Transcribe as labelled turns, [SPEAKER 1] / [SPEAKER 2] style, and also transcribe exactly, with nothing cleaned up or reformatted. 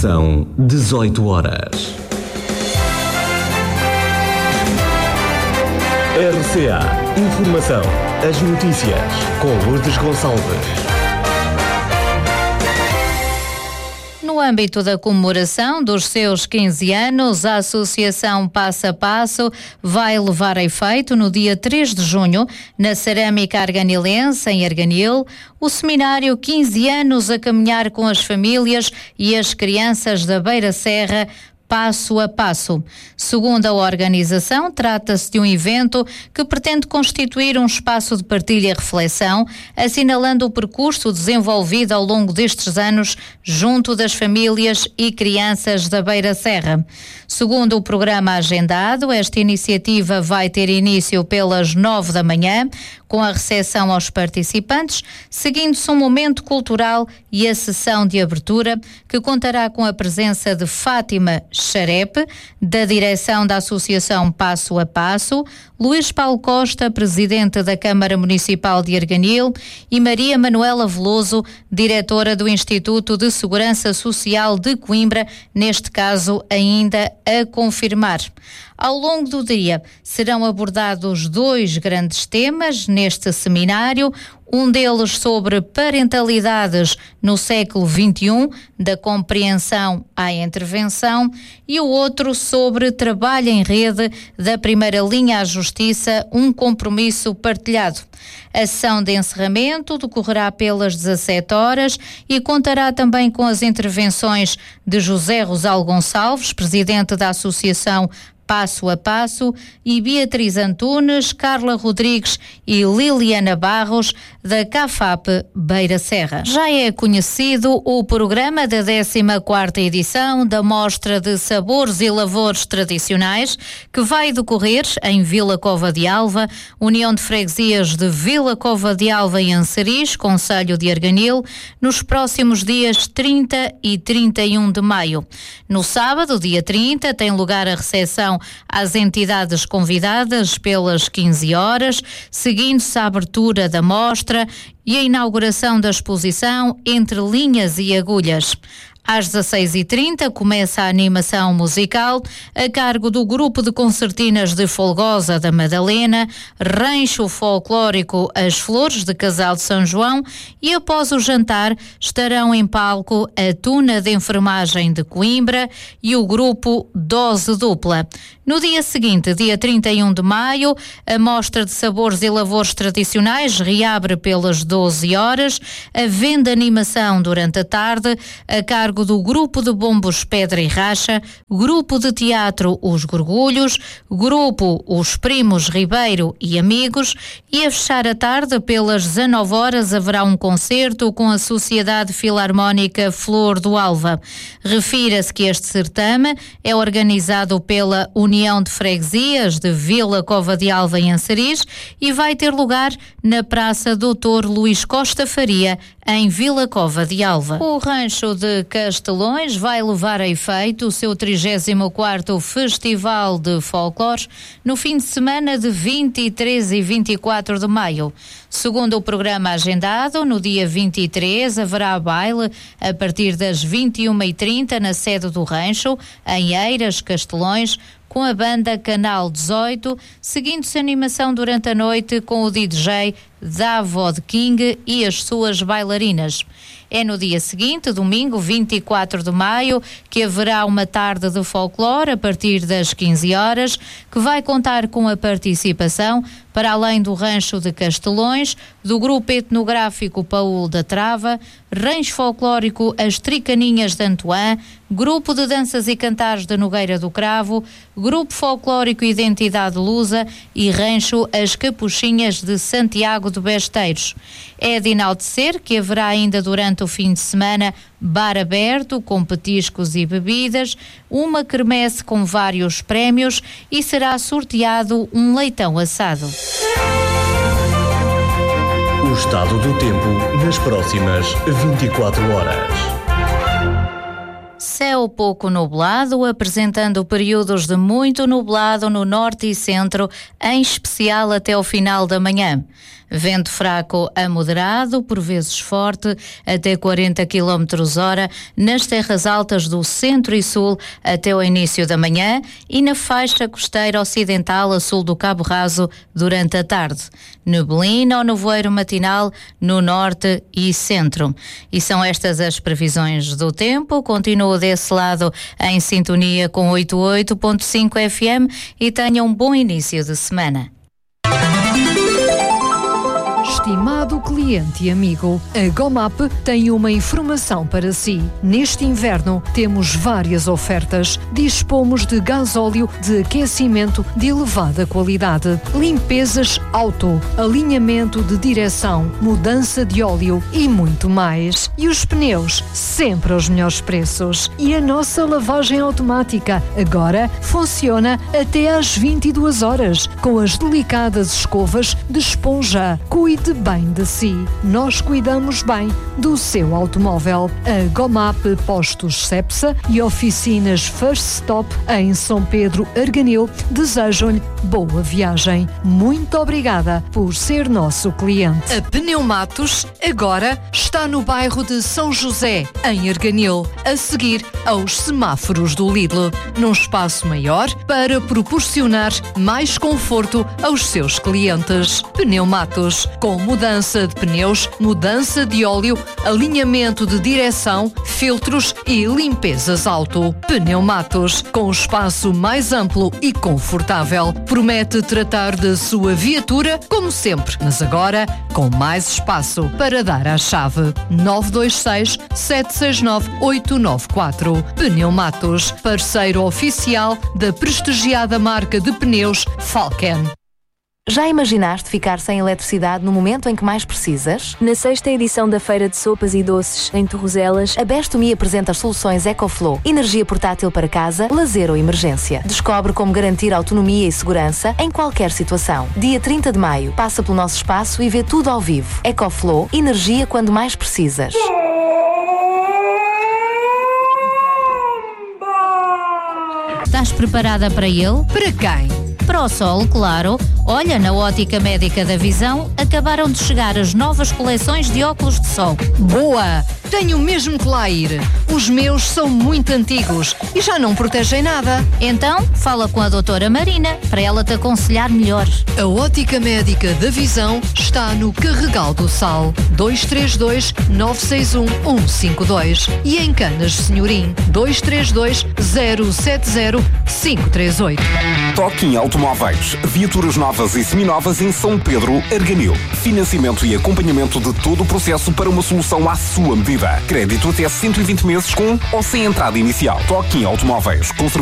[SPEAKER 1] São dezoito horas. R C A Informação. As notícias com Lourdes Gonçalves.
[SPEAKER 2] No âmbito da comemoração dos seus quinze anos, a Associação Passo a Passo vai levar a efeito no dia três de junho, na Cerâmica Arganilense, em Arganil, o seminário quinze anos a caminhar com as famílias e as crianças da Beira Serra, Passo a Passo. Segundo a organização, trata-se de um evento que pretende constituir um espaço de partilha e reflexão, assinalando o percurso desenvolvido ao longo destes anos junto das famílias e crianças da Beira Serra. Segundo o programa agendado, esta iniciativa vai ter início pelas nove da manhã, com a recepção aos participantes, seguindo-se um momento cultural e a sessão de abertura, que contará com a presença de Fátima Xarepe, da direção da Associação Passo a Passo, Luís Paulo Costa, presidente da Câmara Municipal de Arganil, e Maria Manuela Veloso, diretora do Instituto de Segurança Social de Coimbra, neste caso ainda a confirmar. Ao longo do dia serão abordados dois grandes temas neste seminário, um deles sobre parentalidades no século vinte e um, da compreensão à intervenção, e o outro sobre trabalho em rede, da primeira linha à justiça, um compromisso partilhado. A sessão de encerramento decorrerá pelas dezassete horas e contará também com as intervenções de José Rosal Gonçalves, presidente da Associação Passo a Passo, e Beatriz Antunes, Carla Rodrigues e Liliana Barros, da CAFAP Beira Serra. Já é conhecido o programa da décima quarta edição da Mostra de Sabores e Lavores Tradicionais, que vai decorrer em Vila Cova de Alva, União de Freguesias de Vila Cova de Alva e Anseriz, concelho de Arganil, nos próximos dias trinta e trinta e um de maio. No sábado, dia trinta, tem lugar a recepção às entidades convidadas pelas quinze horas, seguindo-se a abertura da mostra e a inauguração da exposição Entre Linhas e Agulhas. Às dezasseis e trinta começa a animação musical a cargo do grupo de concertinas de Folgosa da Madalena, rancho folclórico As Flores de Casal de São João, e após o jantar estarão em palco a Tuna de Enfermagem de Coimbra e o grupo Dose Dupla. No dia seguinte, dia trinta e um de maio, a Mostra de Sabores e Lavores Tradicionais reabre pelas doze horas, havendo animação durante a tarde a cargo do Grupo de Bombos Pedra e Racha, Grupo de Teatro Os Gorgulhos, Grupo Os Primos Ribeiro e Amigos, e a fechar a tarde pelas dezanove horas haverá um concerto com a Sociedade Filarmónica Flor do Alva. Refira-se que este certame é organizado pela União de Freguesias de Vila Cova de Alva e Anseriz e vai ter lugar na Praça doutor Luís Costa Faria, em Vila Cova de Alva. O Rancho de Castelões vai levar a efeito o seu trigésimo quarto Festival de Folclore no fim de semana de vinte e três e vinte e quatro de maio. Segundo o programa agendado, no dia vinte e três haverá baile a partir das vinte e uma e trinta na sede do Rancho, em Eiras, Castelões, com a banda Canal dezoito, seguindo-se animação durante a noite com o D J Davod King e as suas bailarinas. É no dia seguinte, domingo, vinte e quatro de maio, que haverá uma tarde de folclore a partir das quinze horas, que vai contar com a participação, para além do Rancho de Castelões, do Grupo Etnográfico Paul da Trava, Rancho Folclórico As Tricaninhas de Antoine, Grupo de Danças e Cantares de Nogueira do Cravo, Grupo Folclórico Identidade Lusa e Rancho As Capuchinhas de Santiago de Besteiros. É de enaltecer que haverá ainda durante o fim de semana bar aberto com petiscos e bebidas, uma quermesse com vários prémios e será sorteado um leitão assado.
[SPEAKER 1] O estado do tempo nas próximas vinte e quatro horas.
[SPEAKER 2] Céu pouco nublado, apresentando períodos de muito nublado no norte e centro, em especial até o final da manhã. Vento fraco a moderado, por vezes forte, até quarenta quilómetros hora, nas terras altas do centro e sul até o início da manhã e na faixa costeira ocidental a sul do Cabo Raso durante a tarde. Neblina ou nevoeiro matinal no norte e centro. E são estas as previsões do tempo. Continuo desse lado em sintonia com oitenta e oito ponto cinco F M e tenha um bom início de semana.
[SPEAKER 3] Estimado cliente e amigo, a Gomap tem uma informação para si. Neste inverno temos várias ofertas. Dispomos de gasóleo de aquecimento de elevada qualidade, limpezas auto, alinhamento de direção, mudança de óleo e muito mais. E os pneus, sempre aos melhores preços. E a nossa lavagem automática agora funciona até às vinte e duas horas, com as delicadas escovas de esponja. Cuide bem de si. Nós cuidamos bem do seu automóvel. A Gomap Postos Cepsa e oficinas First Stop em São Pedro Arganil desejam-lhe boa viagem. Muito obrigada por ser nosso cliente. A Pneumatos agora está no bairro de São José, em Arganil, a seguir aos semáforos do Lidl, num espaço maior para proporcionar mais conforto aos seus clientes. Pneumatos, com mudança de pneus, mudança de óleo, alinhamento de direção, filtros e limpezas auto. Pneumatos, com o espaço mais amplo e confortável. Promete tratar da sua viatura como sempre, mas agora com mais espaço para dar a chave. nove dois seis, sete seis nove, oito nove quatro. Pneumatos, parceiro oficial da prestigiada marca de pneus Falken.
[SPEAKER 4] Já imaginaste ficar sem eletricidade no momento em que mais precisas?
[SPEAKER 5] Na sexta edição da Feira de Sopas e Doces, em Torrozelas,
[SPEAKER 4] a Bestomi apresenta as soluções EcoFlow, energia portátil para casa, lazer ou emergência. Descobre como garantir autonomia e segurança em qualquer situação. Dia trinta de maio, passa pelo nosso espaço e vê tudo ao vivo. EcoFlow, energia quando mais precisas.
[SPEAKER 2] Estás preparada para ele?
[SPEAKER 3] Para quem?
[SPEAKER 2] Para o sol, claro. Olha, na Ótica Médica da Visão acabaram de chegar as novas coleções de óculos de sol.
[SPEAKER 3] Boa! Tenho mesmo que lá ir. Os meus são muito antigos e já não protegem nada.
[SPEAKER 2] Então, fala com a doutora Marina para ela te aconselhar melhor.
[SPEAKER 3] A Ótica Médica da Visão está no Carregal do Sal, dois três dois, nove seis um, um cinco dois e em Canas Senhorim, dois três dois, zero sete zero, cinco três oito.
[SPEAKER 6] Toquinho Automóveis, viaturas novas e seminovas em São Pedro, Arganil. Financiamento e acompanhamento de todo o processo para uma solução à sua medida. Crédito até cento e vinte meses com ou sem entrada inicial. Toquinho Automóveis,